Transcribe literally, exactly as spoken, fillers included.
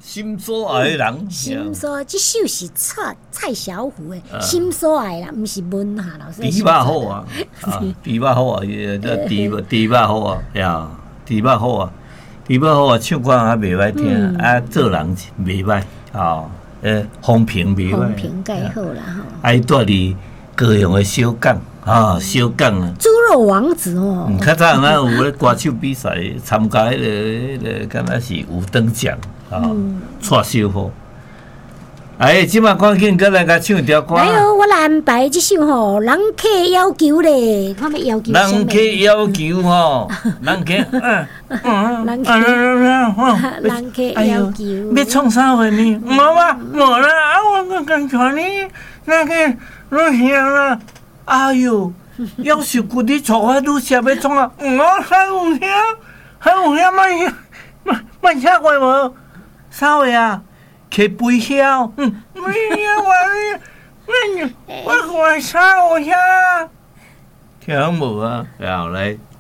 心所爱的人， 心所这首是蔡蔡小虎的《心所爱》啦，不是文哈老师。 猪肉好啊，啊，猪肉好啊，这猪猪肉好啊，呀，猪肉好啊，猪肉好啊，唱歌也袂歹听，啊，做人袂歹，哦，诶，风评袂歹， 风评介好啦吼。 爱住伫高雄的小港。啊，小港啊， 猪肉王子哦。 嗯，较早咱有咧歌手比赛，参加迄个迄个，敢若是有等奖啊，蔡小虎。哎，即马赶紧过来甲唱一条歌。 来哦，我来安排这首吼，人客要求咧，看要要求什么？ 人客要求吼，人客，嗯嗯，人客，人客要求。 要创啥货呢？无啊，无啦，啊，我刚传你那个录像啦。哎呦，要是骨你错啊，你想要创啊？我还有听，还有听慢慢慢下过无？啥话啊？去背晓，嗯，背晓我你我我啥有听？听无啊？然后来